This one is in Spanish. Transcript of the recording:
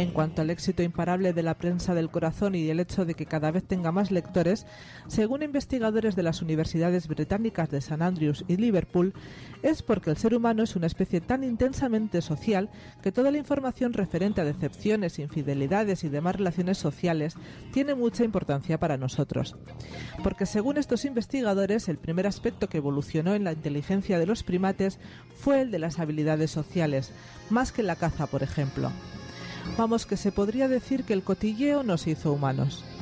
En cuanto al éxito imparable de la prensa del corazón y el hecho de que cada vez tenga más lectores, según investigadores de las universidades británicas de St. Andrews y Liverpool, es porque el ser humano es una especie tan intensamente social que toda la información referente a decepciones, infidelidades y demás relaciones sociales tiene mucha importancia para nosotros. Porque según estos investigadores, el primer aspecto que evolucionó en la inteligencia de los primates fue el de las habilidades sociales, más que la caza, por ejemplo. Vamos, que se podría decir que el cotilleo nos hizo humanos.